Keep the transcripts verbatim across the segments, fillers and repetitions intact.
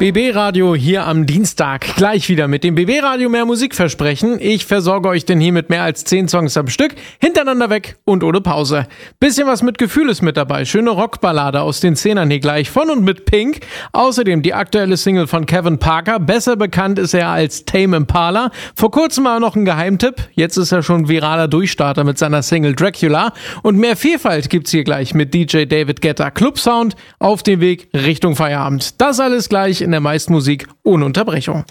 B B-Radio hier am Dienstag. Gleich wieder mit dem B B-Radio mehr Musikversprechen. Ich versorge euch denn hier mit mehr als zehn Songs am Stück, hintereinander weg und ohne Pause. Bisschen was mit Gefühl ist mit dabei. Schöne Rockballade aus den Zehnern hier gleich von und mit Pink. Außerdem die aktuelle Single von Kevin Parker. Besser bekannt ist er als Tame Impala. Vor kurzem mal noch ein Geheimtipp. Jetzt ist er schon viraler Durchstarter mit seiner Single Dracula. Und mehr Vielfalt gibt's hier gleich mit D J David Guetta. Clubsound auf dem Weg Richtung Feierabend. Das alles gleich in der meisten Musik ohne Unterbrechung.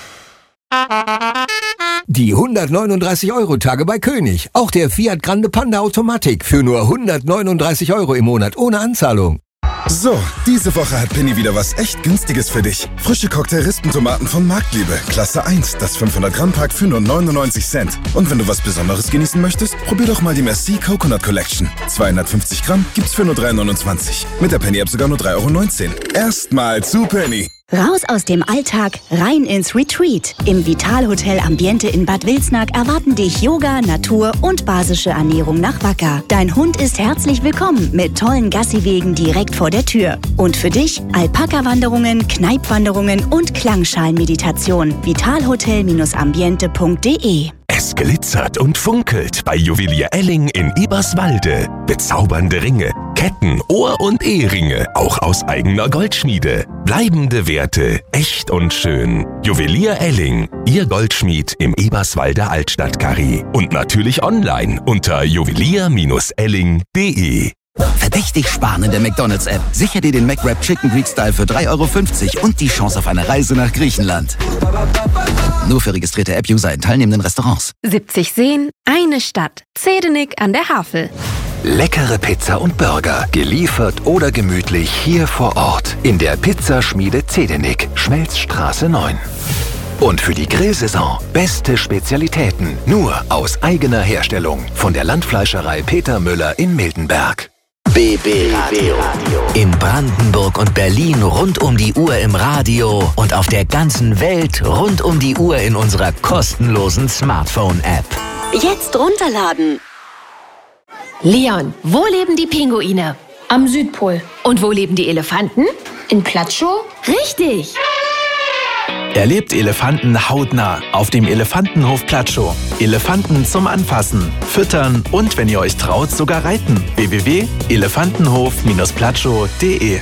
Die hundertneununddreißig Euro Tage bei König. Auch der Fiat Grande Panda Automatik für nur hundertneununddreißig Euro im Monat ohne Anzahlung. So, diese Woche hat Penny wieder was echt Günstiges für dich. Frische Cocktail-Rispentomaten von Marktliebe. Klasse eins, das fünfhundert Gramm Pack für nur neunundneunzig Cent. Und wenn du was Besonderes genießen möchtest, probier doch mal die Merci Coconut Collection. zweihundertfünfzig Gramm gibt's für nur drei neunundzwanzig. Mit der Penny-App sogar nur drei Euro neunzehn. Erstmal zu Penny. Raus aus dem Alltag, rein ins Retreat. Im Vital-Hotel Ambiente in Bad Wilsnack erwarten dich Yoga, Natur und basische Ernährung nach Wacker. Dein Hund ist herzlich willkommen mit tollen Gassiwegen direkt vor der Tür. Und für dich Alpaka-Wanderungen, Kneipwanderungen und Klangschalenmeditation. vitalhotel ambiente punkt de. Es glitzert und funkelt bei Juwelier Elling in Eberswalde. Bezaubernde Ringe, Ketten, Ohr- und Eheringe, auch aus eigener Goldschmiede. Bleibende Werte, echt und schön. Juwelier Elling, Ihr Goldschmied im Eberswalder Altstadtkarree. Und natürlich online unter juwelier elling punkt de. Verdächtig sparen in der McDonald's-App. Sicher dir den McWrap Chicken Greek Style für drei Euro fünfzig und die Chance auf eine Reise nach Griechenland. Nur für registrierte App-User in teilnehmenden Restaurants. siebzig Seen, eine Stadt. Zedenik an der Havel. Leckere Pizza und Burger, geliefert oder gemütlich hier vor Ort. In der Pizzaschmiede Zedenik, Schmelzstraße neun. Und für die Grillsaison beste Spezialitäten, nur aus eigener Herstellung. Von der Landfleischerei Peter Müller in Miltenberg. B B Radio. In Brandenburg und Berlin rund um die Uhr im Radio und auf der ganzen Welt rund um die Uhr in unserer kostenlosen Smartphone-App. Jetzt runterladen. Leon, wo leben die Pinguine? Am Südpol. Und wo leben die Elefanten? In Platschow? Richtig! Erlebt Elefanten hautnah auf dem Elefantenhof Platschow. Elefanten zum Anfassen, Füttern und, wenn ihr euch traut, sogar reiten. w w w punkt elefantenhof platschow punkt de.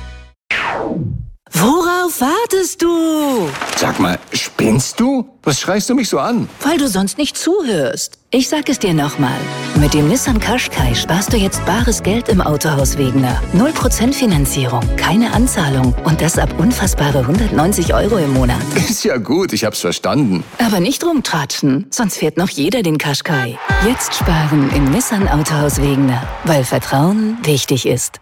Worauf wartest du? Sag mal, spinnst du? Was schreist du mich so an? Weil du sonst nicht zuhörst. Ich sag es dir nochmal. Mit dem Nissan Qashqai sparst du jetzt bares Geld im Autohaus Wegener. null Prozent Finanzierung, keine Anzahlung und das ab unfassbare hundertneunzig Euro im Monat. Ist ja gut, ich hab's verstanden. Aber nicht rumtratschen, sonst fährt noch jeder den Qashqai. Jetzt sparen im Nissan Autohaus Wegener, weil Vertrauen wichtig ist.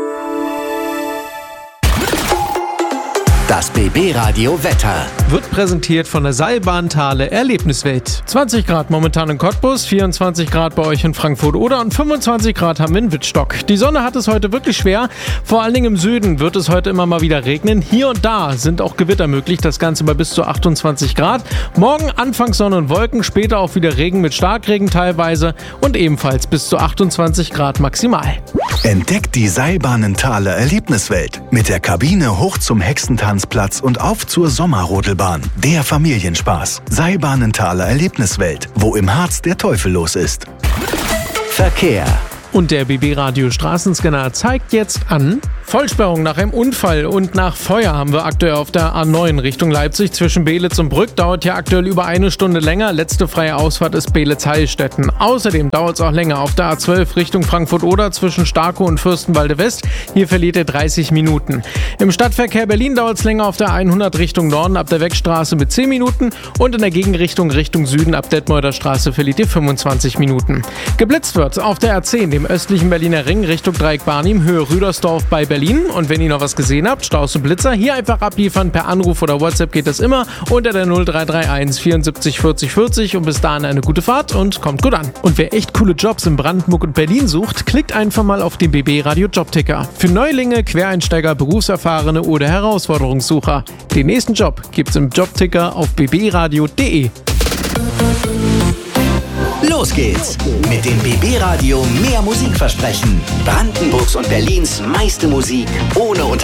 Das B B-Radio Wetter wird präsentiert von der Seilbahn-Thale Erlebniswelt. zwanzig Grad momentan in Cottbus, vierundzwanzig Grad bei euch in Frankfurt oder und fünfundzwanzig Grad haben wir in Wittstock. Die Sonne hat es heute wirklich schwer. Vor allen Dingen im Süden wird es heute immer mal wieder regnen. Hier und da sind auch Gewitter möglich, das Ganze bei bis zu achtundzwanzig Grad. Morgen anfangs Sonne und Wolken, später auch wieder Regen mit Starkregen teilweise und ebenfalls bis zu achtundzwanzig Grad maximal. Entdeckt die Seilbahn-Thale Erlebniswelt mit der Kabine hoch zum Hexentanz und auf zur Sommerrodelbahn. Der Familienspaß. Seilbahn-Thale Erlebniswelt, wo im Harz der Teufel los ist. Verkehr. Und der B B-Radio Straßenscanner zeigt jetzt an Vollsperrung nach einem Unfall und nach Feuer haben wir aktuell auf der A neun Richtung Leipzig zwischen Beelitz und Brück. Dauert hier aktuell über eine Stunde länger. Letzte freie Ausfahrt ist Beelitz-Heilstätten. Außerdem dauert es auch länger auf der A zwölf Richtung Frankfurt-Oder zwischen Starkow und Fürstenwalde-West. Hier verliert ihr dreißig Minuten. Im Stadtverkehr Berlin dauert es länger auf der hundert Richtung Norden ab der Wegstraße mit zehn Minuten und in der Gegenrichtung Richtung Süden ab Detmolder Straße verliert ihr fünfundzwanzig Minuten. Geblitzt wird auf der A zehn, dem östlichen Berliner Ring Richtung Dreieck Barnim, Höhe Rüdersdorf bei Berlin. Und wenn ihr noch was gesehen habt, Staus und Blitzer, hier einfach abliefern. Per Anruf oder WhatsApp geht das immer unter der null drei drei eins vierundsiebzig vierzig vierzig und bis dahin eine gute Fahrt und kommt gut an. Und wer echt coole Jobs in Brandenburg und Berlin sucht, klickt einfach mal auf den B B-Radio Jobticker. Für Neulinge, Quereinsteiger, Berufserfahrene oder Herausforderungssucher. Den nächsten Job gibt's im Jobticker auf b b radio punkt de. Los geht's mit dem B B-Radio mehr Musikversprechen. Brandenburgs und Berlins meiste Musik ohne Unterbrechung.